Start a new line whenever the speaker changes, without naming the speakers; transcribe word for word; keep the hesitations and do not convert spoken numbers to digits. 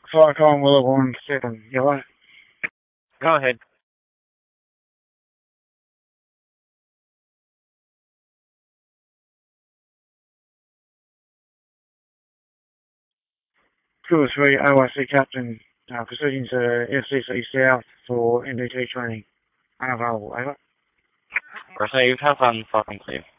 Falcon Willow one seven, yellow.
Go ahead.
Two or three O I C Captain, uh, proceeding to F C C South for N D T training. Unavailable, over.
Received. Have fun, fucking clear.